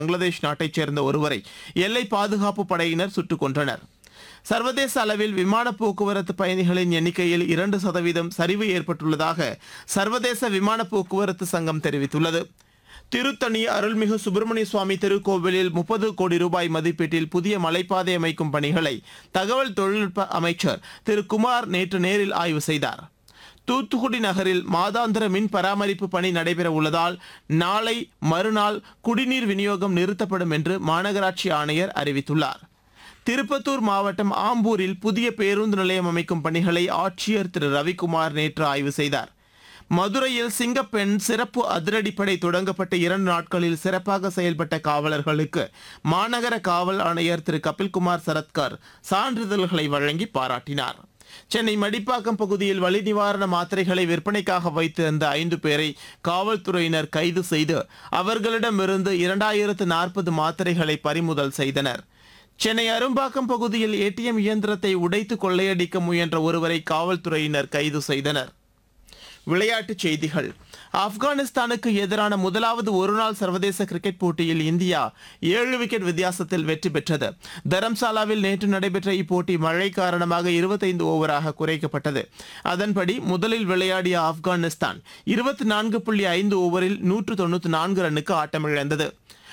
பங்களாதேஷ் நாட்டைச் சேர்ந்த ஒருவரை எல்லை பாதுகாப்பு படையினர் சுட்டுக் கொன்றனர். சர்வதேச அளவில் விமான போக்குவரத்து பயணிகளின் எண்ணிக்கையில் 2% சரிவு ஏற்பட்டுள்ளதாக சர்வதேச விமான போக்குவரத்து சங்கம் தெரிவித்துள்ளது. திருத்தணி அருள்மிகு சுப்பிரமணிய சுவாமி திருக்கோவிலில் 30 கோடி ரூபாய் மதிப்பீட்டில் புதிய மலைப்பாதை அமைக்கும் பணிகளை தகவல் தொழில்நுட்ப அமைச்சர் திரு குமார் நேற்று நேரில் ஆய்வு செய்தார். தூத்துக்குடி நகரில் மாதாந்திர மின் பராமரிப்பு பணி நடைபெற உள்ளதால் நாளை மறுநாள் குடிநீர் விநியோகம் நிறுத்தப்படும் என்று மாநகராட்சி ஆணையர் அறிவித்துள்ளார். திருப்பத்தூர் மாவட்டம் ஆம்பூரில் புதிய பேருந்து நிலையம் அமைக்கும் பணிகளை ஆட்சியர் திரு ரவிக்குமார் நேற்று ஆய்வு செய்தார். மதுரையில் சிங்கப்பெண் சிறப்பு அதிரடிப்படை தொடங்கப்பட்ட 2 நாட்களில் சிறப்பாக செயல்பட்ட காவலர்களுக்கு மாநகர காவல் ஆணையர் திரு கபில்குமார் சரத்கர் சான்றிதழ்களை வழங்கி பாராட்டினார். சென்னை மடிப்பாக்கம் பகுதியில் வலி நிவாரண மாத்திரைகளை விற்பனைக்காக வைத்திருந்த 5 பேரை காவல்துறையினர் கைது செய்து அவர்களிடமிருந்து 2040 மாத்திரைகளை பறிமுதல் செய்தனர். சென்னை அரும்பாக்கம் பகுதியில் ஏடிஎம் இயந்திரத்தை உடைத்து கொள்ளையடிக்க முயன்ற ஒருவரை காவல்துறையினர் கைது செய்தனர். விளையாட்டுச் செய்திகள். ஆப்கானிஸ்தானுக்கு எதிரான முதலாவது ஒருநாள் சர்வதேச கிரிக்கெட் போட்டியில் இந்தியா 7 விக்கெட் வித்தியாசத்தில் வெற்றி பெற்றது. தரம்சாலாவில் நேற்று நடைபெற்ற இப்போட்டி மழை காரணமாக 25 ஓவராக குறைக்கப்பட்டது. அதன்படி முதலில் விளையாடிய ஆப்கானிஸ்தான் 24.5 ஓவரில் 194 ரன்னுக்கு ஆட்டமிழந்தது.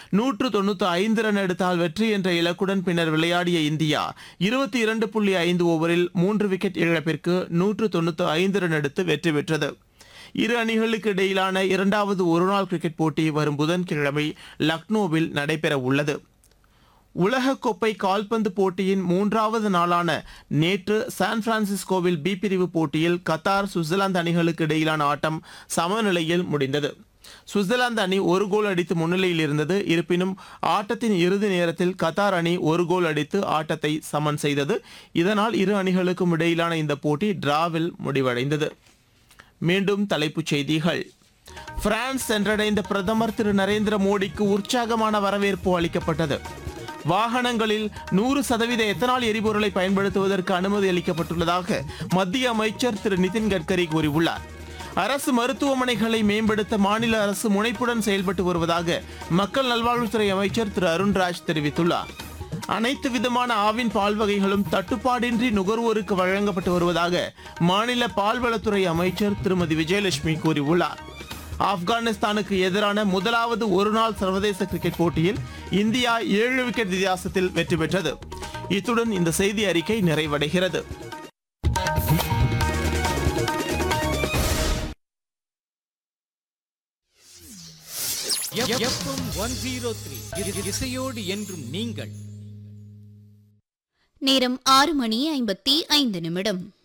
195 ரன் எடுத்தால் வெற்றி என்ற இலக்குடன் பின்னர் விளையாடிய இந்தியா 22.5 ஓவரில் 3 விக்கெட் இழப்பிற்கு 195 ரன் எடுத்து வெற்றி பெற்றது. இரு அணிகளுக்கு இடையிலான இரண்டாவது ஒருநாள் கிரிக்கெட் போட்டி வரும் புதன்கிழமை லக்னோவில் நடைபெற உள்ளது. உலகக்கோப்பை கால்பந்து போட்டியின் 3வது நாளான நேற்று சான் பிரான்சிஸ்கோவில் பி பிரிவு போட்டியில் கத்தார் சுவிட்சர்லாந்து அணிகளுக்கு இடையிலான ஆட்டம் சமநிலையில் முடிந்தது. சுவிட்சர்லாந்து அணி 1 கோல் அடித்து முன்னிலையில் இருந்தது. இருப்பினும் ஆட்டத்தின் இறுதி நேரத்தில் கத்தார் அணி 1 கோல் அடித்து ஆட்டத்தை சமன் செய்தது. இதனால் இரு அணிகளுக்கும் இடையிலான இந்த போட்டி டிராவில் முடிவடைந்தது. மீண்டும் தலைப்புச் செய்திகள். பிரான்ஸ் சென்றடைந்த பிரதமர் திரு நரேந்திர மோடிக்கு உற்சாகமான வரவேற்பு அளிக்கப்பட்டது. வாகனங்களில் 100% எத்தனால் எரிபொருளை பயன்படுத்துவதற்கு அனுமதி அளிக்கப்பட்டுள்ளதாக மத்திய அமைச்சர் திரு நிதின் கட்கரி கூறியுள்ளார். அரசு மருத்துவமனைகளை மேம்படுத்த மாநில அரசு முனைப்புடன் செயல்பட்டு வருவதாக மக்கள் நல்வாழ்வுத்துறை அமைச்சர் திரு அருண்ராஜ் தெரிவித்துள்ளார். அனைத்து விதமான ஆவின் பால் வகைகளும் தட்டுப்பாடின்றி நுகர்வோருக்கு வழங்கப்பட்டு வருவதாக மாநில பால்வளத்துறை அமைச்சர் திருமதி விஜயலட்சுமி கூறியுள்ளார். ஆப்கானிஸ்தானுக்கு எதிரான முதலாவது ஒருநாள் சர்வதேச கிரிக்கெட் போட்டியில் இந்தியா 7 விக்கெட் வித்தியாசத்தில் வெற்றி பெற்றது. இத்துடன் இந்த செய்தி அறிக்கை நிறைவடைகிறது. FM 103 இசையோடு என்றும் நீங்கள். நேரம் 6:55